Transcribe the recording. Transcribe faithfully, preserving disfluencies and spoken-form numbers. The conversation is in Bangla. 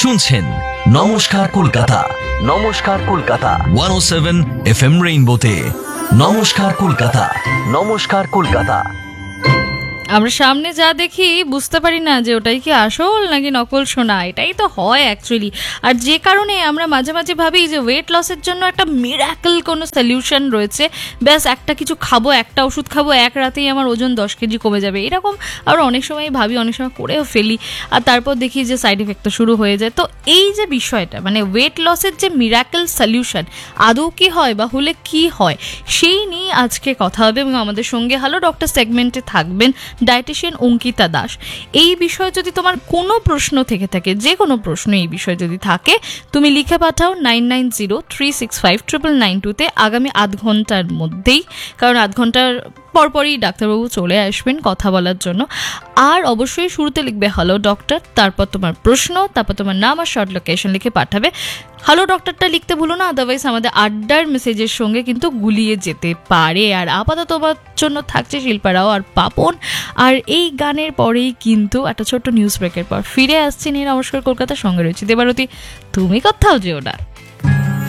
শুনছেন নমস্কার কলকাতা, নমস্কার কলকাতা একশো সাত এফ এম রেইনবোতে। নমস্কার কলকাতা, নমস্কার কলকাতা। আমরা সামনে যা দেখি বুঝতে পারি না যে ওটাই কি আসল নাকি নকল সোনা, এটাই তো হয় অ্যাকচুয়ালি। আর যে কারণে আমরা মাঝে মাঝে ভাবি যে ওয়েট লসের জন্য একটা মিরাকল কোনো সলিউশন রয়েছে, ব্যাস একটা কিছু খাবো, একটা ওষুধ খাবো, এক রাতেই আমার ওজন দশ কেজি কমে যাবে, এরকম আর অনেক সময় ভাবি, অনেক সময় করেও ফেলি, আর তারপর দেখি যে সাইড এফেক্ট তো শুরু হয়ে যায়। তো এই যে বিষয়টা, মানে ওয়েট লসের যে মিরাকল সলিউশন আদৌ কি হয় বা হলে কি হয়, সেই নিয়ে আজকে কথা হবে। এবং আমাদের সঙ্গে হ্যালো ডক্টর সেগমেন্টে থাকবেন ডায়েটিশিয়ান অঙ্কিতা দাস। এই বিষয়ে যদি তোমার কোনো প্রশ্ন থেকে থাকে, যে কোনো প্রশ্ন এই বিষয়ে যদি থাকে, তুমি লিখে পাঠাও nine nine zero three six five triple nine টুতে আগামী আধ ঘন্টার মধ্যেই, কারণ আধ ঘন্টার পরপরই ডাক্তারবাবু চলে আসবেন কথা বলার জন্য। আর অবশ্যই শুরুতে লিখবে হ্যালো ডক্টর, তারপর তোমার প্রশ্ন, তারপর তোমার নাম আর শর্ট লোকেশন লিখে পাঠাবে। হ্যালো ডক্টরটা লিখতে ভুলো না, আদারওয়াইজ আমাদের আড্ডার মেসেজের সঙ্গে কিন্তু গুলিয়ে যেতে পারে। আর আপাতত তোমার জন্য থাকছে শিল্পারাও আর পাপন। আর এই গানের পরেই কিন্তু একটা ছোট্ট নিউজ ব্রেকের পর ফিরে আসছি নিয়ে নমস্কার কলকাতার সঙ্গে রয়েছে দেবারতী। তুমি কোথাও যেও না।